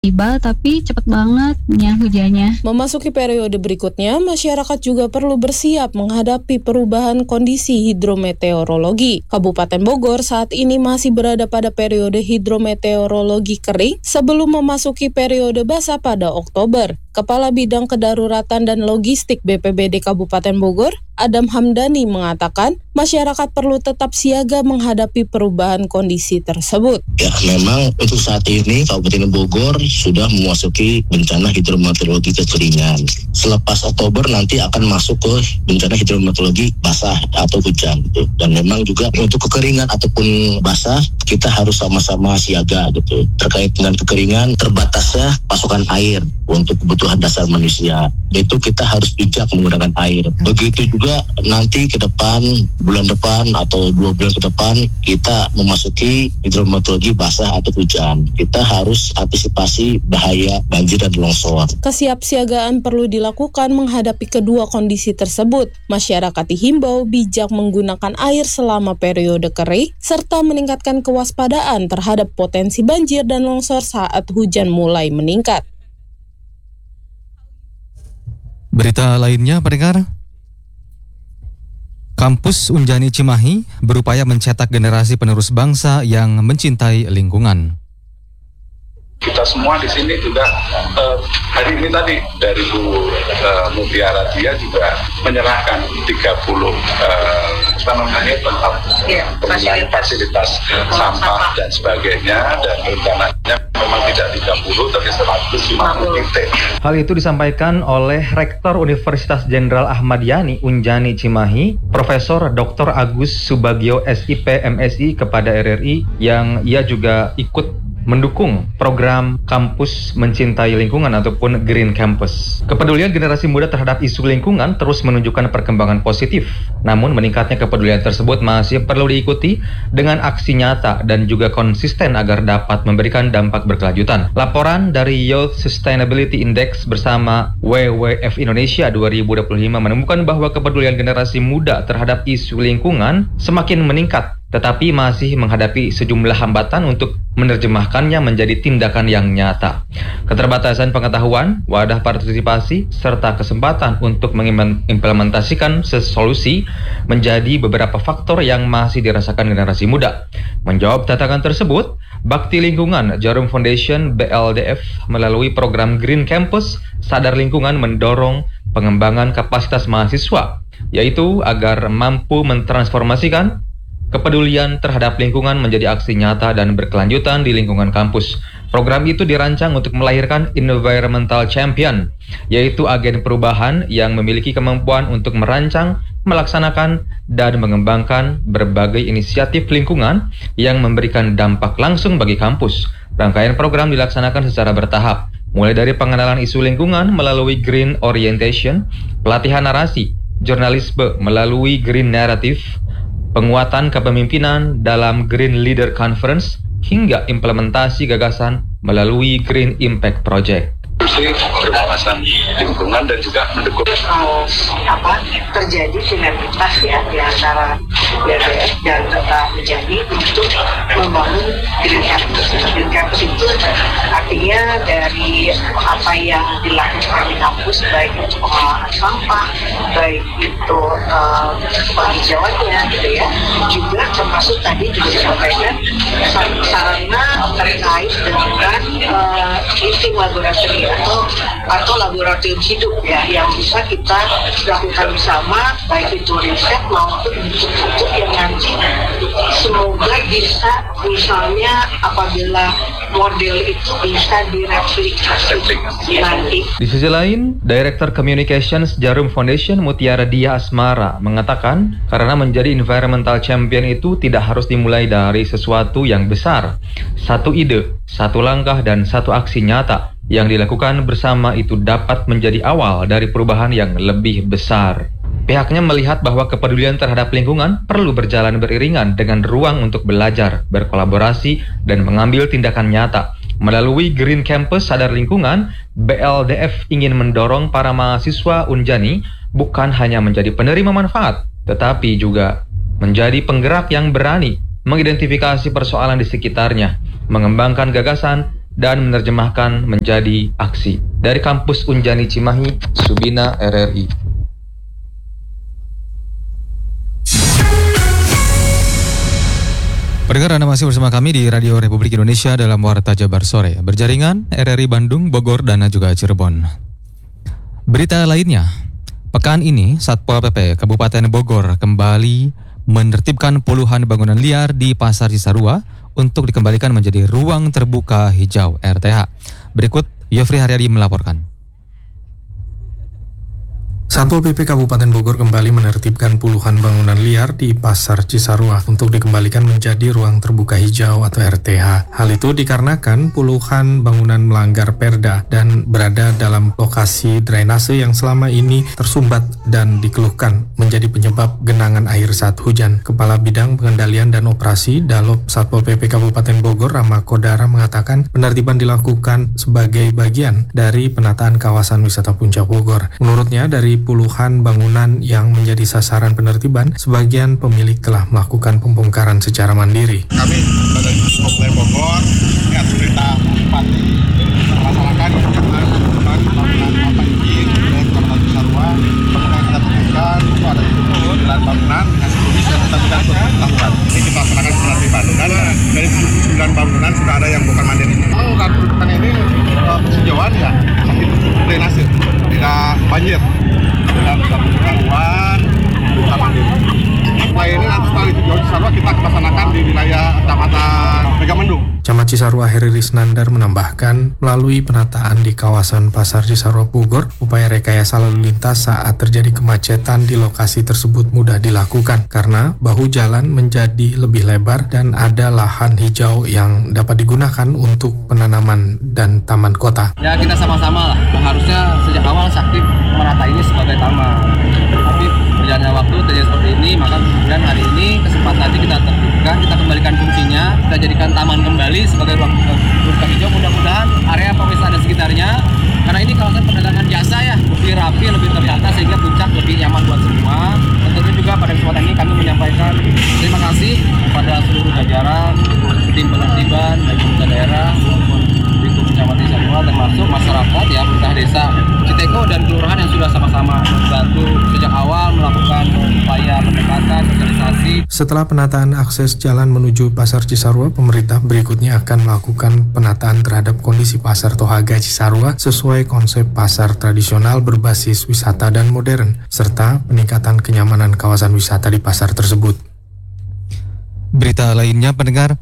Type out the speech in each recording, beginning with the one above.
tiba, tapi cepet banget hujannya. Memasuki periode berikutnya, masyarakat juga perlu bersiap menghadapi perubahan kondisi hidrometeorologi. Kabupaten Bogor saat ini masih berada pada periode hidrometeorologi kering sebelum memasuki periode basah pada Oktober. Kepala Bidang Kedaruratan dan Logistik BPBD Kabupaten Bogor, Adam Hamdani mengatakan, masyarakat perlu tetap siaga menghadapi perubahan kondisi tersebut. Ya, memang untuk saat ini Kabupaten Bogor sudah memasuki bencana hidrometeorologi kekeringan. Selepas Oktober nanti akan masuk ke bencana hidrometeorologi basah atau hujan. Dan memang juga untuk kekeringan ataupun basah, kita harus sama-sama siaga gitu. Terkait dengan kekeringan, terbatasnya pasokan air untuk kebutuhan dasar manusia. Itu kita harus bijak menggunakan air. Begitu juga nanti ke depan, bulan depan atau 2 bulan ke depan, kita memasuki hidrometeorologi basah atau hujan. Kita harus antisipasi bahaya banjir dan longsor. Kesiapsiagaan perlu dilakukan menghadapi kedua kondisi tersebut. Masyarakat dihimbau bijak menggunakan air selama periode kering, serta meningkatkan kewaspadaan terhadap potensi banjir dan longsor saat hujan mulai meningkat. Berita lainnya, pendengar. Kampus Unjani Cimahi berupaya mencetak generasi penerus bangsa yang mencintai lingkungan. Kita semua di sini juga hari ini tadi dari Bu Mutiara dia juga menyerahkan 30 fasilitas sampah dan sebagainya, dan rencananya memang tidak 30 tapi 150 titik. Hal itu disampaikan oleh Rektor Universitas Jenderal Ahmad Yani Unjani Cimahi, Profesor Dr. Agus Subagio SIP MSI kepada RRI, yang ia juga ikut mendukung program Kampus Mencintai Lingkungan ataupun Green Campus. Kepedulian generasi muda terhadap isu lingkungan terus menunjukkan perkembangan positif. Namun meningkatnya kepedulian tersebut masih perlu diikuti dengan aksi nyata dan juga konsisten agar dapat memberikan dampak berkelanjutan. Laporan dari Youth Sustainability Index bersama WWF Indonesia 2025 menemukan bahwa kepedulian generasi muda terhadap isu lingkungan semakin meningkat, tetapi masih menghadapi sejumlah hambatan untuk menerjemahkannya menjadi tindakan yang nyata. Keterbatasan pengetahuan, wadah partisipasi, serta kesempatan untuk mengimplementasikan solusi menjadi beberapa faktor yang masih dirasakan generasi muda. Menjawab tantangan tersebut, Bakti Lingkungan Jarum Foundation BLDF melalui program Green Campus Sadar Lingkungan mendorong pengembangan kapasitas mahasiswa, yaitu agar mampu mentransformasikan kepedulian terhadap lingkungan menjadi aksi nyata dan berkelanjutan di lingkungan kampus. Program itu dirancang untuk melahirkan environmental champion, yaitu agen perubahan yang memiliki kemampuan untuk merancang, melaksanakan, dan mengembangkan berbagai inisiatif lingkungan yang memberikan dampak langsung bagi kampus. Rangkaian program dilaksanakan secara bertahap, mulai dari pengenalan isu lingkungan melalui Green Orientation, pelatihan narasi, jurnalisme melalui Green Narrative, penguatan kepemimpinan dalam Green Leader Conference, hingga implementasi gagasan melalui Green Impact Project. Berwawasan lingkungan dan juga mendukung terjadi sinergitas ya di antara BLDF dan tetap menjadi untuk membangun Green Campus. Green Campus itu artinya dari apa yang dilakukan di kampus, baik itu pengelolaan sampah, baik itu penghijauannya gitu ya, juga termasuk tadi juga disampaikan sarana terkait dengan meeting laboratorium atau laboratorium hidup ya, yang bisa kita lakukan bersama, baik itu riset maupun bentuk-bentuk yang nanti semoga bisa, misalnya apabila model itu bisa direplikasi nanti. Di sisi lain, Director Communications Jarum Foundation Mutiara Dia Asmara mengatakan, karena menjadi environmental champion itu tidak harus dimulai dari sesuatu yang besar. Satu ide, satu langkah, dan satu aksi nyata yang dilakukan bersama itu dapat menjadi awal dari perubahan yang lebih besar. Pihaknya melihat bahwa kepedulian terhadap lingkungan perlu berjalan beriringan dengan ruang untuk belajar, berkolaborasi, dan mengambil tindakan nyata. Melalui Green Campus Sadar Lingkungan, BLDF ingin mendorong para mahasiswa Unjani bukan hanya menjadi penerima manfaat, tetapi juga menjadi penggerak yang berani mengidentifikasi persoalan di sekitarnya, mengembangkan gagasan, dan menerjemahkan menjadi aksi. Dari kampus Unjani Cimahi, Subina, RRI. Pendengar, Anda masih bersama kami di Radio Republik Indonesia dalam Warta Jabar Sore. Berjaringan RRI Bandung, Bogor, dan juga Cirebon. Berita lainnya, pekan ini Satpol PP Kabupaten Bogor kembali menertibkan puluhan bangunan liar di Pasar Cisarua untuk dikembalikan menjadi ruang terbuka hijau RTH. Berikut Yofri Haryadi melaporkan. Satpol PP Kabupaten Bogor kembali menertibkan puluhan bangunan liar di Pasar Cisarua untuk dikembalikan menjadi ruang terbuka hijau atau RTH. Hal itu dikarenakan puluhan bangunan melanggar perda dan berada dalam lokasi drainase yang selama ini tersumbat dan dikeluhkan menjadi penyebab genangan air saat hujan. Kepala Bidang Pengendalian dan Operasi Dalop Satpol PP Kabupaten Bogor, Rama Kodara, mengatakan penertiban dilakukan sebagai bagian dari penataan kawasan wisata Puncak Bogor. Menurutnya, dari puluhan bangunan yang menjadi sasaran penertiban, sebagian pemilik telah melakukan pembongkaran secara mandiri. Kami dari Kabupaten Bogor, ya perintah Bupati melaksanakan bangunan apa izin dari Kecamatan Cisarua, bangunan kita temukan itu ada 9 bangunan yang sebelumnya sudah kita berikan pengetahuan. Ini kita laksanakan penertiban dan dari 9 bangunan sudah ada yang bukan mandiri. Kalau kan ini penghijauan ya sakit drainase, tidak banjir. Dalam gangguan buka mandiri. Setelah ini nanti setelah itu jauh Cisarua kita laksanakan di wilayah Kecamatan Megamendung. Camat Cisarua Heri Risnandar menambahkan, melalui penataan di kawasan Pasar Cisarua Bogor, upaya rekayasa lalu lintas saat terjadi kemacetan di lokasi tersebut mudah dilakukan karena bahu jalan menjadi lebih lebar dan ada lahan hijau yang dapat digunakan untuk penanaman dan taman kota. Ya, kita sama-sama lah. Harusnya sejak awal Sakti menata ini sebagai taman. Tapi berjalannya waktu terjadi seperti ini, maka kemudian hari ini kesempatan kita tertibkan, kita kembalikan fungsinya, kita jadikan taman kembali sebagai ruang terbuka hijau. Mudah-mudahan area pemirsa dan sekitarnya, karena ini kawasan perdagangan jasa ya, lebih rapi, lebih tertata sehingga Puncak lebih nyaman buat semua. Tentunya juga pada kesempatan ini kami menyampaikan terima kasih kepada seluruh jajaran tim penertiban dan pemerintah daerah maupun lingkup Kecamatan Cisarua, termasuk masyarakat ya, pemerintah desa Citeko dan kelurahan yang sudah sama-sama membantu sejak awal melakukan upaya pendekatan sosialisasi. Setelah penataan akses jalan menuju Pasar Cisarua, pemerintah berikutnya akan melakukan penataan terhadap kondisi Pasar Tohaga Cisarua sesuai konsep pasar tradisional berbasis wisata dan modern, serta peningkatan kenyamanan kawasan wisata di pasar tersebut. Berita lainnya, pendengar,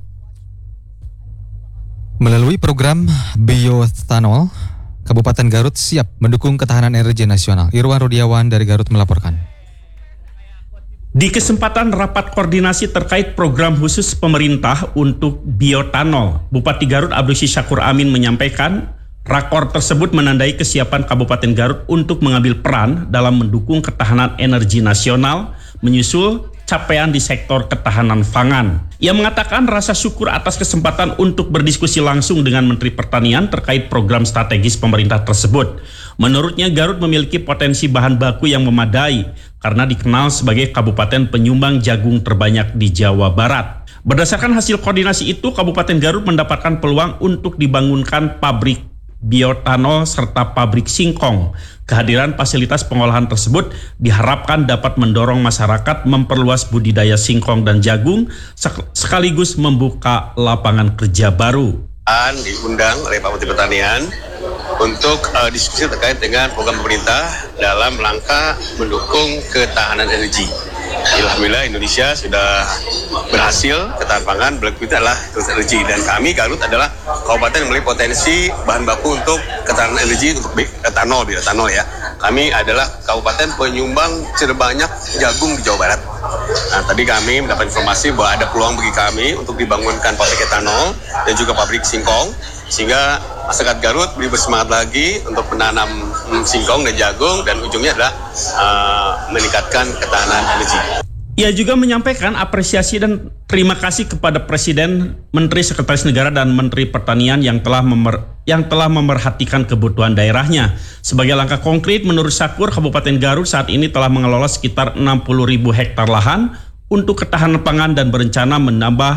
melalui program Bioethanol, Kabupaten Garut siap mendukung ketahanan energi nasional. Irwan Rudiawan dari Garut melaporkan. Di kesempatan rapat koordinasi terkait program khusus pemerintah untuk bioetanol, Bupati Garut Abdusi Syakur Amin menyampaikan, rakor tersebut menandai kesiapan Kabupaten Garut untuk mengambil peran dalam mendukung ketahanan energi nasional, menyusul capaian di sektor ketahanan pangan. Ia mengatakan rasa syukur atas kesempatan untuk berdiskusi langsung dengan Menteri Pertanian terkait program strategis pemerintah tersebut. Menurutnya, Garut memiliki potensi bahan baku yang memadai karena dikenal sebagai kabupaten penyumbang jagung terbanyak di Jawa Barat. Berdasarkan hasil koordinasi itu, Kabupaten Garut mendapatkan peluang untuk dibangunkan pabrik bioetanol serta pabrik singkong. Kehadiran fasilitas pengolahan tersebut diharapkan dapat mendorong masyarakat memperluas budidaya singkong dan jagung sekaligus membuka lapangan kerja baru. Diundang oleh Pak Menteri Pertanian untuk diskusi terkait dengan program pemerintah dalam rangka mendukung ketahanan energi. Alhamdulillah Indonesia sudah berhasil ketahanan pangan, berikutnya adalah energi, dan kami Garut adalah kabupaten yang memiliki potensi bahan baku untuk ketahanan energi untuk bioetanol ya. Kami adalah kabupaten penyumbang terbanyak jagung di Jawa Barat. Nah, tadi kami mendapat informasi bahwa ada peluang bagi kami untuk dibangunkan pabrik etanol dan juga pabrik singkong, sehingga masyarakat Garut lebih bersemangat lagi untuk menanam singkong dan jagung, dan ujungnya adalah meningkatkan ketahanan energi. Ia juga menyampaikan apresiasi dan terima kasih kepada Presiden, Menteri Sekretaris Negara dan Menteri Pertanian yang telah memerhatikan kebutuhan daerahnya. Sebagai langkah konkret, menurut Syakur, Kabupaten Garut saat ini telah mengelola sekitar 60.000 hektar lahan untuk ketahanan pangan dan berencana menambah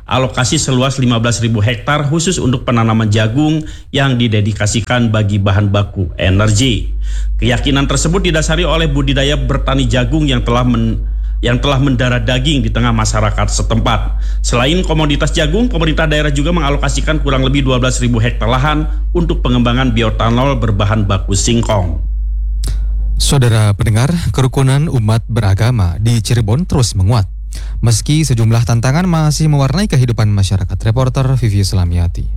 alokasi seluas 15.000 hektar khusus untuk penanaman jagung yang didedikasikan bagi bahan baku energi. Keyakinan tersebut didasari oleh budidaya bertani jagung yang telah mendarah daging di tengah masyarakat setempat. Selain komoditas jagung, pemerintah daerah juga mengalokasikan kurang lebih 12.000 hektar lahan untuk pengembangan bioetanol berbahan baku singkong. Saudara pendengar, kerukunan umat beragama di Cirebon terus menguat. Meski sejumlah tantangan masih mewarnai kehidupan masyarakat. Reporter Vivi Islamiati.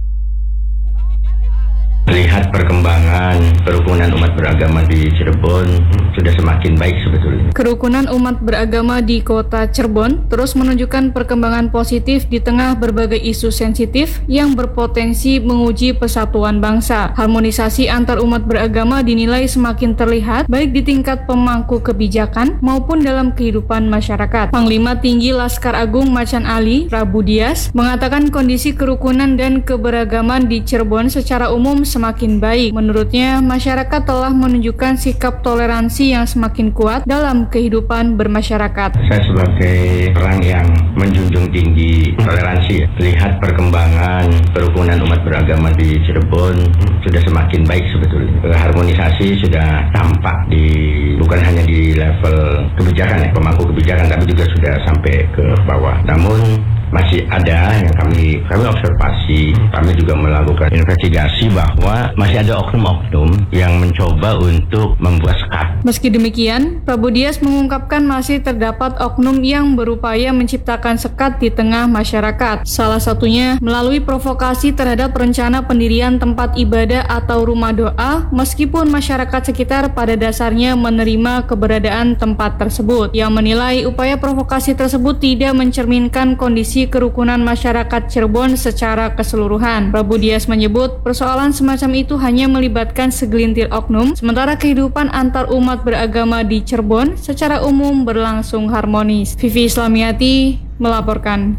Melihat perkembangan kerukunan umat beragama di Cirebon sudah semakin baik sebetulnya. Kerukunan umat beragama di kota Cirebon terus menunjukkan perkembangan positif di tengah berbagai isu sensitif yang berpotensi menguji persatuan bangsa. Harmonisasi antar umat beragama dinilai semakin terlihat baik di tingkat pemangku kebijakan maupun dalam kehidupan masyarakat. Panglima Tinggi Laskar Agung Macan Ali, Prabu Dias, mengatakan kondisi kerukunan dan keberagaman di Cirebon secara umum semakin baik. Menurutnya, masyarakat telah menunjukkan sikap toleransi yang semakin kuat dalam kehidupan bermasyarakat. Saya sebagai orang yang menjunjung tinggi toleransi, lihat perkembangan kerukunan umat beragama di Cirebon sudah semakin baik sebetulnya. Harmonisasi sudah tampak bukan hanya di level kebijakan, pemangku kebijakan, tapi juga sudah sampai ke bawah. Namun masih ada yang kami observasi, kami juga melakukan investigasi bahwa masih ada oknum-oknum yang mencoba untuk membuat sekat. Meski demikian, Prabu Dias mengungkapkan masih terdapat oknum yang berupaya menciptakan sekat di tengah masyarakat. Salah satunya melalui provokasi terhadap rencana pendirian tempat ibadah atau rumah doa, meskipun masyarakat sekitar pada dasarnya menerima keberadaan tempat tersebut. Yang menilai upaya provokasi tersebut tidak mencerminkan kondisi kerukunan masyarakat Cirebon secara keseluruhan. Prabu Dias menyebut persoalan semacam itu hanya melibatkan segelintir oknum, sementara kehidupan antar umat beragama di Cirebon secara umum berlangsung harmonis. Vivi Islamiati melaporkan.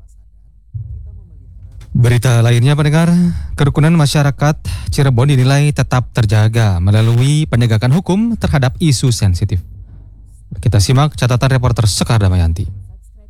Berita lainnya pendengar, kerukunan masyarakat Cirebon dinilai tetap terjaga melalui penegakan hukum terhadap isu sensitif. Kita simak catatan reporter Sekar Damayanti.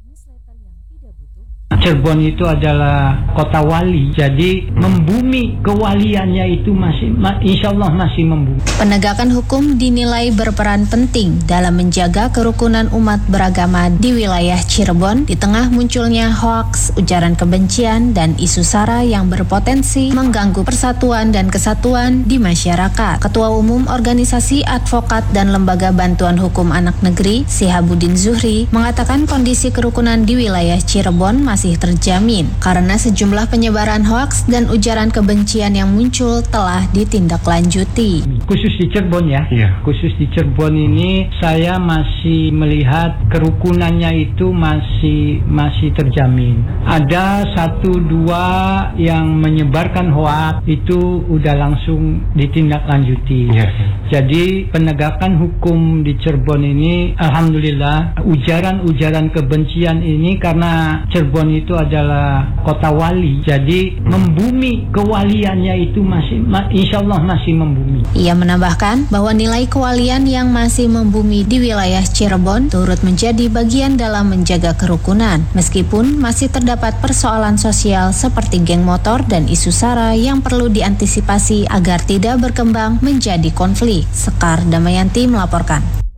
Cirebon itu adalah kota wali, jadi membumi kewaliannya itu insya Allah masih membumi. Penegakan hukum dinilai berperan penting dalam menjaga kerukunan umat beragama di wilayah Cirebon di tengah munculnya hoaks, ujaran kebencian, dan isu sara yang berpotensi mengganggu persatuan dan kesatuan di masyarakat. Ketua Umum Organisasi Advokat dan Lembaga Bantuan Hukum Anak Negeri, Sihabuddin Zuhri, mengatakan kondisi kerukunan di wilayah Cirebon masih terjamin karena sejumlah penyebaran hoaks dan ujaran kebencian yang muncul telah ditindaklanjuti. Khusus di Cirebon khusus di Cirebon ini saya masih melihat kerukunannya itu masih terjamin. Ada 1-2 yang menyebarkan hoaks itu udah langsung ditindaklanjuti. Jadi penegakan hukum di Cirebon ini alhamdulillah, ujaran-ujaran kebencian ini karena Cirebon itu adalah kota wali, jadi membumi kewaliannya itu insya Allah masih membumi. Ia menambahkan bahwa nilai kewalian yang masih membumi di wilayah Cirebon turut menjadi bagian dalam menjaga kerukunan, meskipun masih terdapat persoalan sosial seperti geng motor dan isu sara yang perlu diantisipasi agar tidak berkembang menjadi konflik. Sekar Damayanti melaporkan.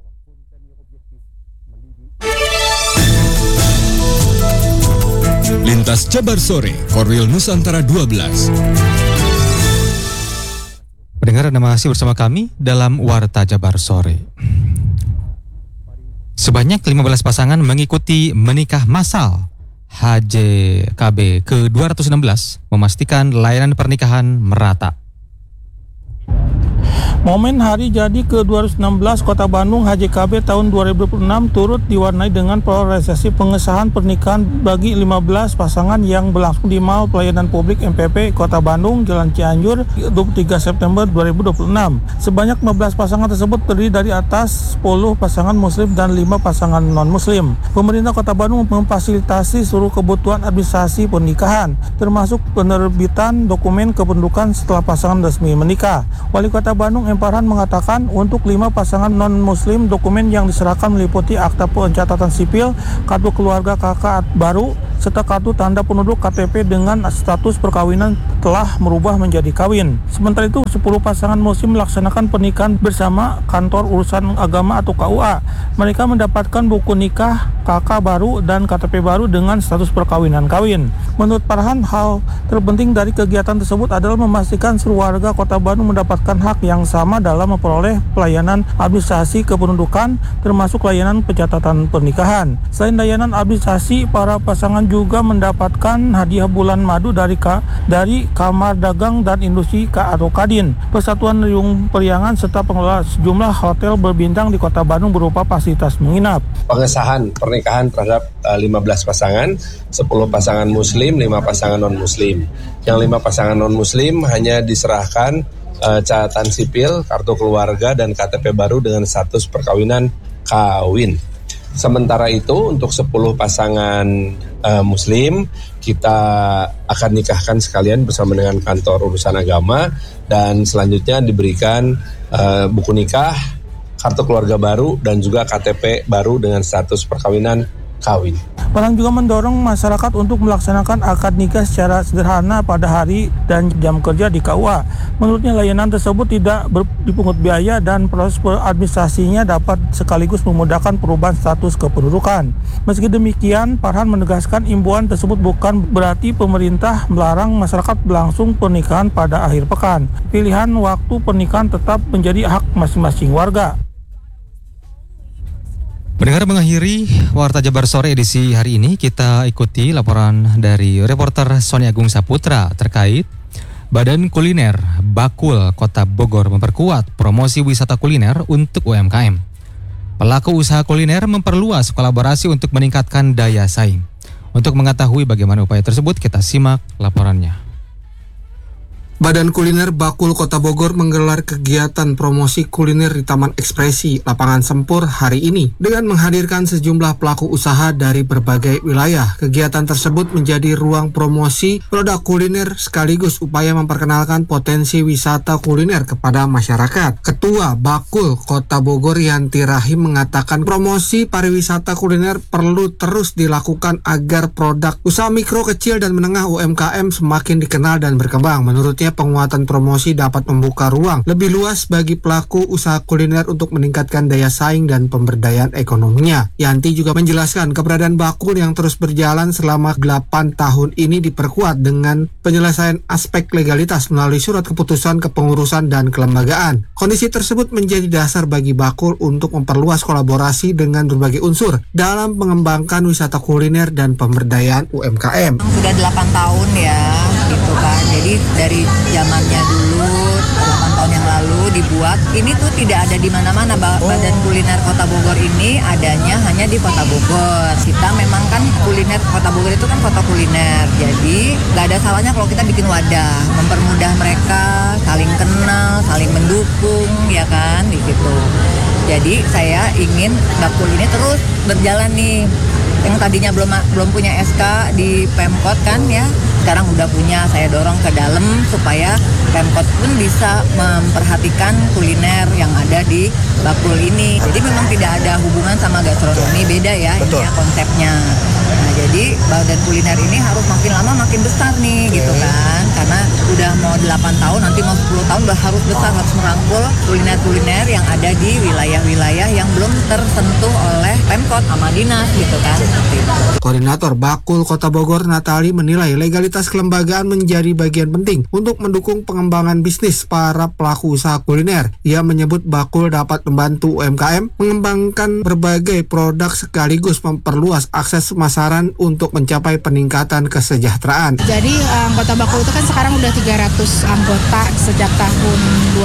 Lintas Jabar Sore, Korwil Nusantara 12. Pendengar, Anda masih bersama kami dalam Warta Jabar Sore. Sebanyak 15 pasangan mengikuti menikah massal HJKB ke-216 memastikan layanan pernikahan merata. Momen hari jadi ke-216 Kota Bandung HJKB tahun 2026 turut diwarnai dengan prosesi pengesahan pernikahan bagi 15 pasangan yang berlangsung di Mall Pelayanan Publik MPP Kota Bandung, Jalan Cianjur, 23 September 2026. Sebanyak 15 pasangan tersebut terdiri dari atas 10 pasangan muslim dan 5 pasangan non-muslim. Pemerintah Kota Bandung memfasilitasi seluruh kebutuhan administrasi pernikahan, termasuk penerbitan dokumen kependudukan setelah pasangan resmi menikah. Wali Kota Bandung Farhan mengatakan untuk 5 pasangan non-muslim, dokumen yang diserahkan meliputi akta pencatatan sipil, kartu keluarga kakak baru, serta kartu tanda penduduk KTP dengan status perkawinan telah merubah menjadi kawin. Sementara itu 10 pasangan muslim melaksanakan pernikahan bersama kantor urusan agama atau KUA. Mereka mendapatkan buku nikah, KK baru, dan KTP baru dengan status perkawinan kawin. Menurut Farhan, hal terpenting dari kegiatan tersebut adalah memastikan seluruh warga Kota Bandung mendapatkan hak yang sama dalam memperoleh pelayanan administrasi kependudukan, termasuk layanan pencatatan pernikahan. Selain layanan administrasi, para pasangan juga mendapatkan hadiah bulan madu dari Kamar Dagang dan Industri atau Kadin, Persatuan Riung Periangan, serta pengelola sejumlah hotel berbintang di Kota Bandung berupa fasilitas menginap. Pengesahan pernikahan terhadap 15 pasangan, 10 pasangan muslim, 5 pasangan non-muslim. Yang 5 pasangan non-muslim hanya diserahkan catatan sipil, kartu keluarga, dan KTP baru dengan status perkawinan kawin. Sementara itu untuk 10 pasangan muslim kita akan nikahkan sekalian bersama dengan kantor urusan agama, dan selanjutnya diberikan buku nikah, kartu keluarga baru, dan juga KTP baru dengan status perkawinan kawin. Farhan juga mendorong masyarakat untuk melaksanakan akad nikah secara sederhana pada hari dan jam kerja di KUA. Menurutnya layanan tersebut tidak dipungut biaya dan proses administrasinya dapat sekaligus memudahkan perubahan status kependudukan. Meski demikian, Farhan menegaskan imbauan tersebut bukan berarti pemerintah melarang masyarakat berlangsung pernikahan pada akhir pekan. Pilihan waktu pernikahan tetap menjadi hak masing-masing warga. Pendengar, mengakhiri Warta Jabar Sore edisi hari ini, kita ikuti laporan dari reporter Sony Agung Saputra terkait Badan Kuliner Bakul Kota Bogor memperkuat promosi wisata kuliner untuk UMKM. Pelaku usaha kuliner memperluas kolaborasi untuk meningkatkan daya saing. Untuk mengetahui bagaimana upaya tersebut, kita simak laporannya. Badan Kuliner Bakul Kota Bogor menggelar kegiatan promosi kuliner di Taman Ekspresi Lapangan Sempur hari ini dengan menghadirkan sejumlah pelaku usaha dari berbagai wilayah. Kegiatan tersebut menjadi ruang promosi produk kuliner sekaligus upaya memperkenalkan potensi wisata kuliner kepada masyarakat. Ketua Bakul Kota Bogor Yanti Rahim mengatakan promosi pariwisata kuliner perlu terus dilakukan agar produk usaha mikro, kecil, dan menengah UMKM semakin dikenal dan berkembang. Menurutnya penguatan promosi dapat membuka ruang lebih luas bagi pelaku usaha kuliner untuk meningkatkan daya saing dan pemberdayaan ekonominya. Yanti juga menjelaskan keberadaan Bakul yang terus berjalan selama 8 tahun ini diperkuat dengan penyelesaian aspek legalitas melalui surat keputusan kepengurusan dan kelembagaan. Kondisi tersebut menjadi dasar bagi Bakul untuk memperluas kolaborasi dengan berbagai unsur dalam mengembangkan wisata kuliner dan pemberdayaan UMKM. Sudah 8 tahun ya, gitu kan. Jadi dari zamannya dulu 8 tahun yang lalu dibuat, ini tuh tidak ada di mana-mana. Badan Kuliner Kota Bogor ini adanya hanya di Kota Bogor. Kita memang kan kuliner Kota Bogor itu kan kota kuliner, jadi nggak ada salahnya kalau kita bikin wadah, mempermudah mereka saling kenal, saling mendukung, ya kan, gitu. Jadi saya ingin Bakul ini terus berjalan nih. Yang tadinya belum punya SK di Pemkot kan ya, sekarang udah punya. Saya dorong ke dalam supaya Pemkot pun bisa memperhatikan kuliner yang ada di Bakul ini. Jadi memang tidak ada hubungan sama gastronomi, beda ya ini ya konsepnya. Nah, jadi badan kuliner ini harus makin lama makin besar nih, gitu kan. Karena udah mau 8 tahun, nanti mau 10 tahun udah harus besar, harus merangkul kuliner-kuliner yang ada di wilayah-wilayah yang belum tersentuh oleh Pemkot sama dinas, gitu kan. Koordinator Bakul Kota Bogor Natali menilai legalitas kelembagaan menjadi bagian penting untuk mendukung pengembangan bisnis para pelaku usaha kuliner. Ia menyebut Bakul dapat membantu UMKM mengembangkan berbagai produk sekaligus memperluas akses pemasaran untuk mencapai peningkatan kesejahteraan. Jadi anggota Bakul itu kan sekarang udah 300 anggota sejak tahun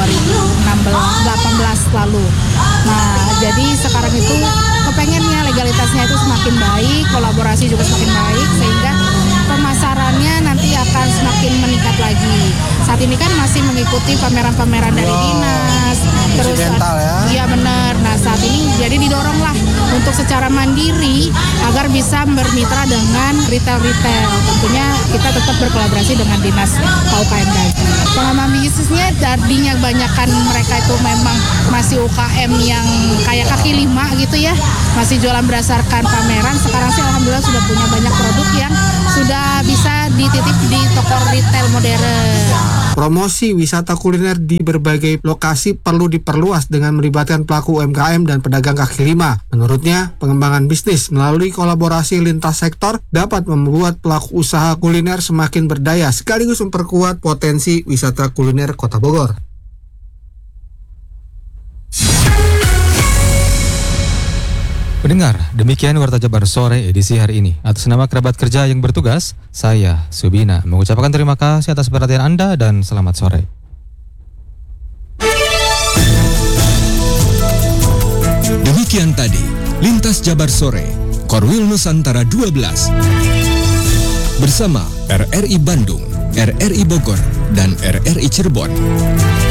2018 lalu. Nah, jadi sekarang itu kepengennya legalitasnya itu semakin baik, kolaborasi juga semakin baik, sehingga pemasarannya nanti akan semakin meningkat lagi. Saat ini kan masih mengikuti pameran-pameran dari dinas, terus Iya benar. Nah saat ini jadi didoronglah untuk secara mandiri agar bisa bermitra dengan retail-retail. Tentunya kita tetap berkolaborasi dengan Dinas UKM Daji. Pengalaman bisnisnya tadinya kebanyakan mereka itu memang masih UKM yang kayak kaki lima gitu ya, masih jualan berdasarkan pameran. Sekarang sih alhamdulillah sudah punya banyak produk yang sudah bisa dititip di toko retail modern. Promosi wisata kuliner di berbagai lokasi perlu diperluas dengan melibatkan pelaku UMKM dan pedagang kaki lima. Menurutnya, pengembangan bisnis melalui kolaborasi lintas sektor dapat membuat pelaku usaha kuliner semakin berdaya sekaligus memperkuat potensi wisata kuliner Kota Bogor. Pendengar, demikian Warta Jabar Sore edisi hari ini. Atas nama kerabat kerja yang bertugas, saya, Subina, mengucapkan terima kasih atas perhatian Anda dan selamat sore. Demikian tadi, Lintas Jabar Sore, Korwil Nusantara 12. Bersama RRI Bandung, RRI Bogor, dan RRI Cirebon.